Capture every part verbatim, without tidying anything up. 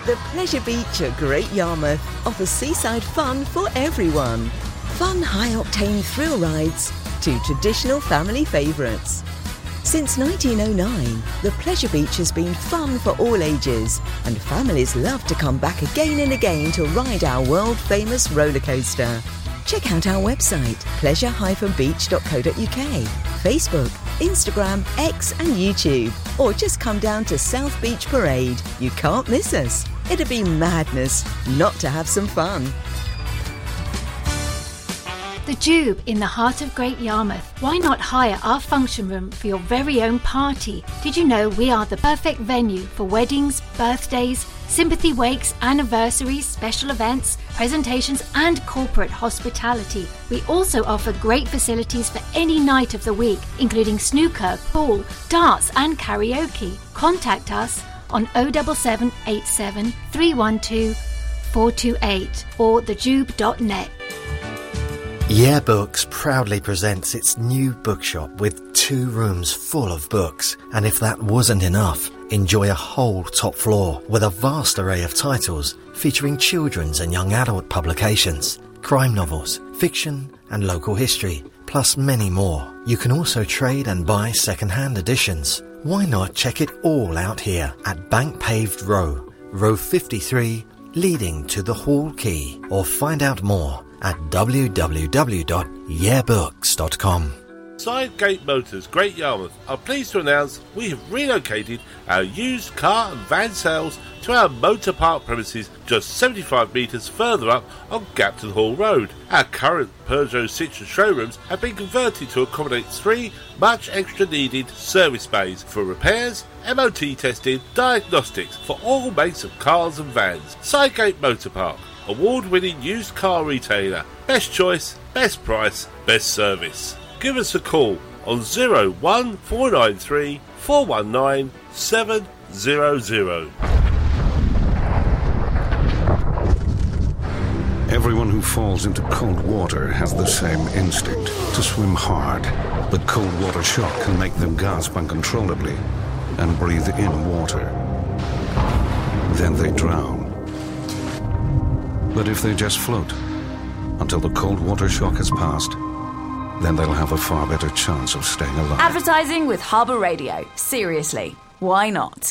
The Pleasure Beach at Great Yarmouth offers seaside fun for everyone. Fun high-octane thrill rides to traditional family favourites. Since nineteen oh nine, the Pleasure Beach has been fun for all ages, and families love to come back again and again to ride our world-famous roller coaster. Check out our website, pleasure dash beach dot co dot uk, Facebook, Instagram, X and YouTube, or just come down to South Beach Parade. You can't miss us. It'd be madness not to have some fun. The Jube in the heart of Great Yarmouth. Why not hire our function room for your very own party? Did you know we are the perfect venue for weddings, birthdays, sympathy wakes, anniversaries, special events, presentations and corporate hospitality. We also offer great facilities for any night of the week, including snooker, pool, darts and karaoke. Contact us on oh seven seven eight seven, three one two, four two eight or the jube dot net. Yeah Books proudly presents its new bookshop with two rooms full of books. And if that wasn't enough, enjoy a whole top floor with a vast array of titles featuring children's and young adult publications, crime novels, fiction and local history, plus many more. You can also trade and buy second-hand editions. Why not check it all out here at Bank Paved Row, row fifty-three, leading to the Hall Quay, or find out more at w w w dot yeah books dot com. Sidegate Motors, Great Yarmouth, are pleased to announce we have relocated our used car and van sales to our motor park premises just seventy-five metres further up on Gapton Hall Road. Our current Peugeot Citroën showrooms have been converted to accommodate three much extra needed service bays for repairs, M O T testing, diagnostics for all makes of cars and vans. Sidegate Motor Park, award-winning used car retailer. Best choice, best price, best service. Give us a call on oh one four nine three, four one nine, seven hundred. Everyone who falls into cold water has the same instinct, to swim hard. But cold water shock can make them gasp uncontrollably and breathe in water. Then they drown. But if they just float until the cold water shock has passed, then they'll have a far better chance of staying alive. Advertising with Harbour Radio. Seriously, why not?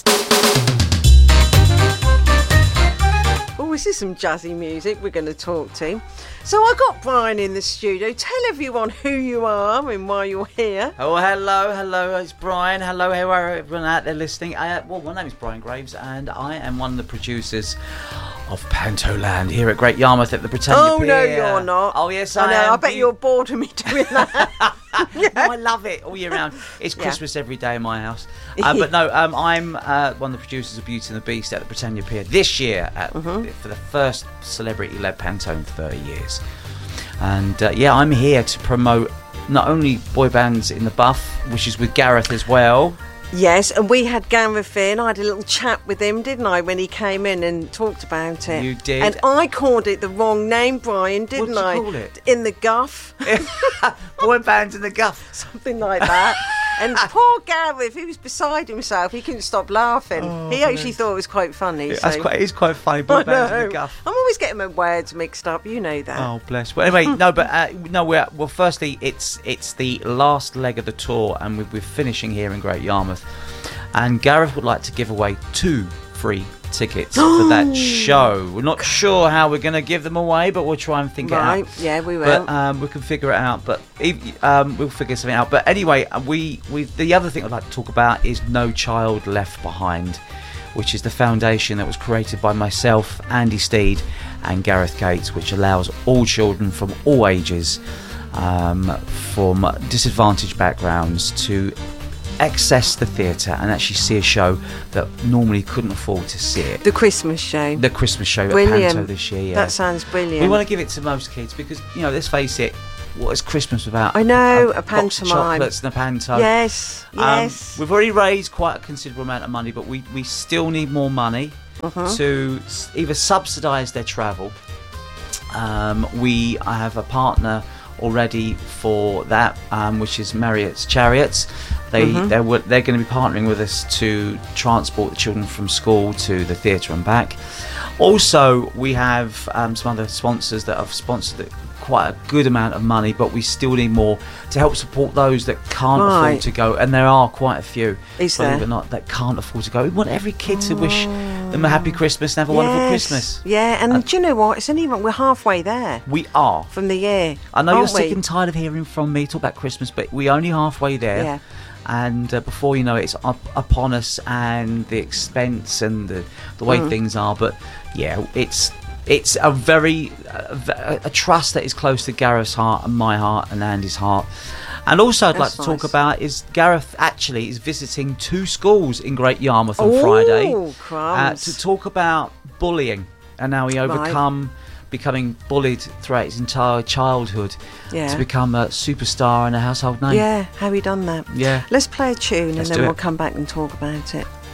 Oh, this is some jazzy music we're going to talk to. So I got Brian in the studio. Tell everyone who you are and why you're here. Oh, hello, hello, it's Brian. Hello, hello, everyone out there listening. Uh, well, my name is Brian Graves, and I am one of the producers of Pantoland here at Great Yarmouth at the Britannia Oh, Pier. no, you're not. Oh, yes, I, I know. am. I bet you're bored of me doing that. No, I love it all year round. It's Christmas yeah. every day in my house. Uh, but no, um, I'm uh, one of the producers of Beauty and the Beast at the Britannia Pier this year at, mm-hmm. for the first celebrity-led Panto in thirty years. And uh, yeah, I'm here to promote not only boy bands in the Buff, which is with Gareth as well. Yes, and we had Gareth in. I had a little chat with him, didn't I, when he came in and talked about it. You did. And I called it the wrong name, Brian, didn't what did I? you call it? In the Guff. Boy bands in the Guff. Something like that. And poor Gareth, he was beside himself. He couldn't stop laughing. Oh, he actually thought it was quite funny. Yeah, so. that's quite, it is quite funny, boy bands in the Guff. I'm always getting my words mixed up, you know that. Oh, bless. Well, anyway, no, but uh, no, we're well. Firstly, it's it's the last leg of the tour, and we're, we're finishing here in Great Yarmouth. And Gareth would like to give away two free tickets for that show. We're not sure how we're going to give them away, but we'll try and think right. it out. Yeah, we will. But um, we can figure it out. But um, we'll figure something out. But anyway, we we the other thing I'd like to talk about is No Child Left Behind, which is the foundation that was created by myself, Andy Steed, and Gareth Gates, which allows all children from all ages, um, from disadvantaged backgrounds, to access the theatre and actually see a show that normally couldn't afford to see it. The Christmas show. The Christmas show brilliant. at Panto this year. Yeah. That sounds brilliant. We want to give it to most kids because, you know, let's face it, what is Christmas without I know, a, a pantomime, chocolates and a panto? Yes, yes. Um, we've already raised quite a considerable amount of money, but we, we still need more money uh-huh. to either subsidise their travel. Um, we I have a partner already for that, um, which is Marriott's Chariots. They Mhm. they're, wo- they're going to be partnering with us to transport the children from school to the theatre and back. Also, we have um, some other sponsors that have sponsored quite a good amount of money, but we still need more to help support those that can't Right. afford to go, and there are quite a few, Is believe there? it or not, that can't afford to go. We want every kid to wish them a happy Christmas and have a wonderful Yes. Christmas. Yeah, and Uh, do you know what? It's only even, we're halfway there We are. from the year. I know you're aren't sick we? and tired of hearing from me talk about Christmas, but we're only halfway there. Yeah. And uh, before you know it, it's up upon us, and the expense and the, the way Mm. things are. But yeah, it's it's a very a, a trust that is close to Gareth's heart and my heart and Andy's heart. And also, I'd That's like to talk nice. about is Gareth actually is visiting two schools in Great Yarmouth on Ooh, Friday uh, crumbs. to talk about bullying and how he overcome becoming bullied throughout his entire childhood Yeah. to become a superstar and a household name. Yeah, how he done that? Yeah. Let's play a tune Let's and do then it. we'll come back and talk about it.